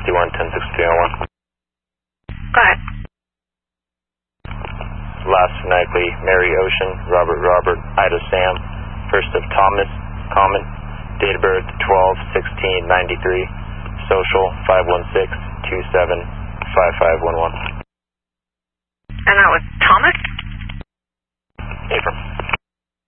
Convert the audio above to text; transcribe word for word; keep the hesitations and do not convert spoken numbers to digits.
sixty-one, ten sixty-three oh one. Go ahead. Last phonetically, Mary Ocean, Robert Robert, Ida Sam, first of Thomas, comment, date of birth twelve sixteen ninety-three, social five one six two seven five five one one. And that was